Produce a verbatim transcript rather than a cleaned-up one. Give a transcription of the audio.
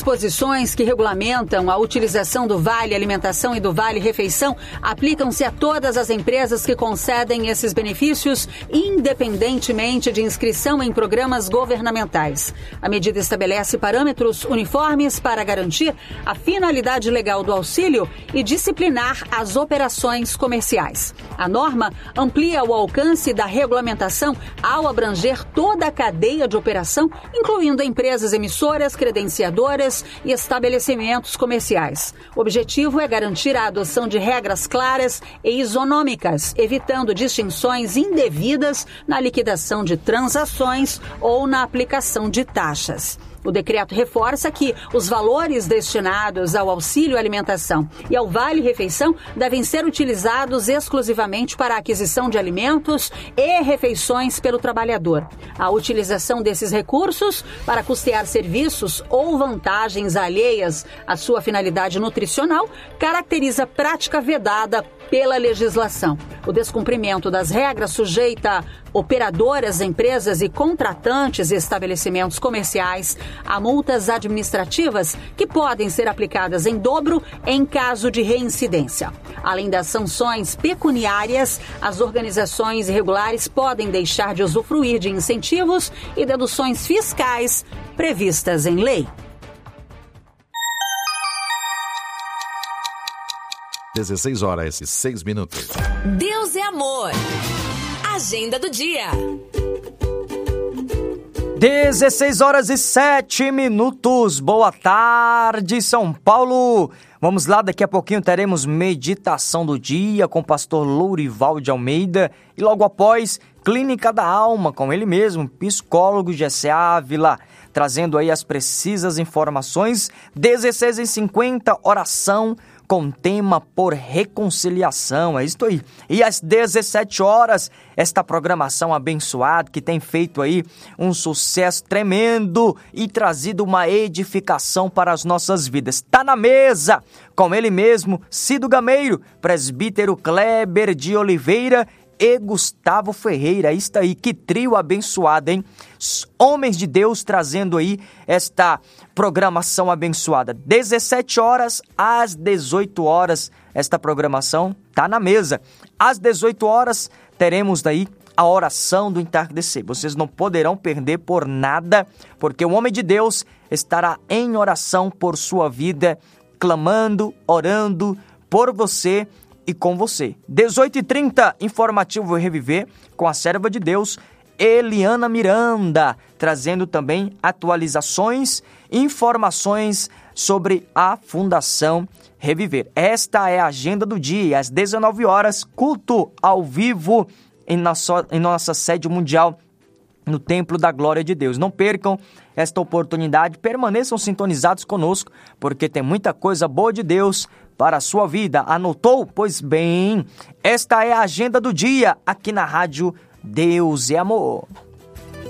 Disposições que regulamentam a utilização do Vale Alimentação e do Vale Refeição aplicam-se a todas as empresas que concedem esses benefícios, independentemente de inscrição em programas governamentais. A medida estabelece parâmetros uniformes para garantir a finalidade legal do auxílio e disciplinar as operações comerciais. A norma amplia o alcance da regulamentação ao abranger toda a cadeia de operação, incluindo empresas emissoras, credenciadoras e estabelecimentos comerciais. O objetivo é garantir a adoção de regras claras e isonômicas, evitando distinções indevidas na liquidação de transações ou na aplicação de taxas. O decreto reforça que os valores destinados ao auxílio alimentação e ao Vale Refeição devem ser utilizados exclusivamente para a aquisição de alimentos e refeições pelo trabalhador. A utilização desses recursos para custear serviços ou vantagens alheias à sua finalidade nutricional caracteriza prática vedada pela legislação. O descumprimento das regras sujeita operadoras, empresas e contratantes e estabelecimentos comerciais a multas administrativas que podem ser aplicadas em dobro em caso de reincidência. Além das sanções pecuniárias, as organizações irregulares podem deixar de usufruir de incentivos e deduções fiscais previstas em lei. dezesseis horas e seis minutos. Deus é amor. Agenda do dia. dezesseis horas e sete minutos. Boa tarde, São Paulo. Vamos lá, daqui a pouquinho teremos meditação do dia com o pastor Lourival de Almeida e logo após, Clínica da Alma, com ele mesmo, psicólogo Jessé Ávila, trazendo aí as precisas informações. dezesseis e cinquenta, oração com tema por reconciliação, é isso aí. E às dezessete horas, esta programação abençoada que tem feito aí um sucesso tremendo e trazido uma edificação para as nossas vidas. Tá na mesa com ele mesmo, Cido Gameiro, presbítero Kleber de Oliveira e Gustavo Ferreira. Isso aí, que trio abençoado, hein? Homens de Deus trazendo aí esta programação abençoada. dezessete horas às dezoito horas, esta programação tá na mesa. Às dezoito horas, teremos daí a oração do entardecer. Vocês não poderão perder por nada, porque o homem de Deus estará em oração por sua vida, clamando, orando por você e com você. dezoito e trinta, informativo Reviver com a serva de Deus, Eliana Miranda, trazendo também atualizações, informações sobre a Fundação Reviver. Esta é a agenda do dia. Às dezenove horas, culto ao vivo em nossa, em nossa sede mundial, no Templo da Glória de Deus. Não percam esta oportunidade, permaneçam sintonizados conosco, porque tem muita coisa boa de Deus para a sua vida. Anotou? Pois bem, esta é a agenda do dia aqui na Rádio Deus é Amor.